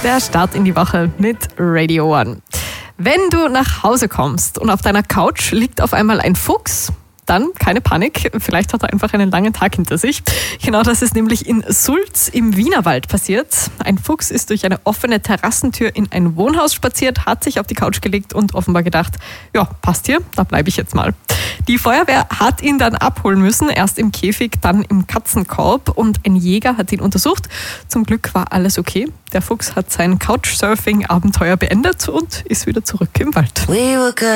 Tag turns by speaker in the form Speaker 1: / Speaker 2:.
Speaker 1: Der Start in die Woche mit Radio One. Wenn du nach Hause kommst und auf deiner Couch liegt auf einmal ein Fuchs, dann keine Panik, vielleicht hat er einfach einen langen Tag hinter sich. Genau das ist nämlich in Sulz im Wienerwald passiert. Ein Fuchs ist durch eine offene Terrassentür in ein Wohnhaus spaziert, hat sich auf die Couch gelegt und offenbar gedacht, ja, passt hier, da bleibe ich jetzt mal. Die Feuerwehr hat ihn dann abholen müssen, erst im Käfig, dann im Katzenkorb, und ein Jäger hat ihn untersucht. Zum Glück war alles okay. Der Fuchs hat sein Couchsurfing-Abenteuer beendet und ist wieder zurück im Wald.